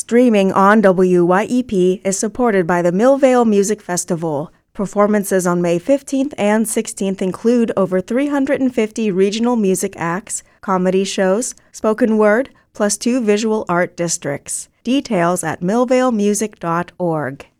Streaming on WYEP is supported by the Millvale Music Festival. Performances on May 15th and 16th include over 350 regional music acts, comedy shows, spoken word, plus 2 visual art districts. Details at millvalemusic.org.